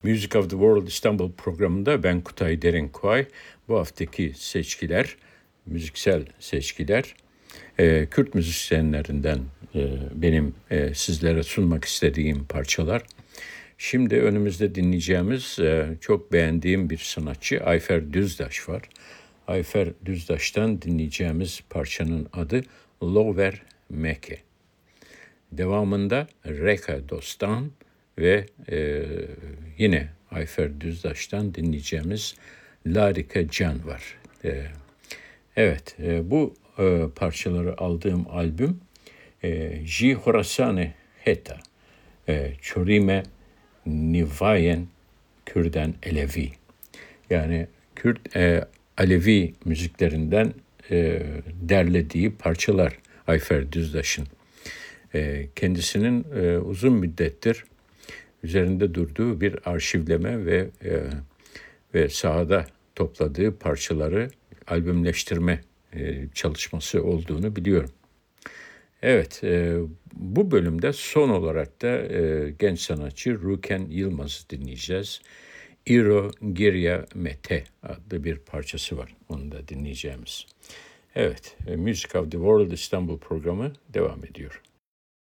Music of the World İstanbul programında ben Kutay Derinkuay. Bu haftaki seçkiler, müziksel seçkiler, Kürt müzisyenlerinden benim sizlere sunmak istediğim parçalar. Şimdi önümüzde dinleyeceğimiz çok beğendiğim bir sanatçı Ayfer Düzdaş var. Ayfer Düzdaş'tan dinleyeceğimiz parçanın adı Lover Meke. Devamında Reka Dostan ve yine Ayfer Düzdaş'tan dinleyeceğimiz Larika Can var. Evet, bu parçaları aldığım albüm Ji Horasane Heta, Çorime Nivayen Kürden Alevi. Yani Kürt Alevi müziklerinden derlediği parçalar Ayfer Düzdaş'ın. Kendisinin uzun müddettir üzerinde durduğu bir arşivleme ve sahada topladığı parçaları albümleştirme çalışması olduğunu biliyorum. Evet, bu bölümde son olarak da genç sanatçı Ruken Yılmaz'ı dinleyeceğiz. İro Girya Mete adlı bir parçası var. Onu da dinleyeceğimiz. Evet, Music of the World İstanbul programı devam ediyor.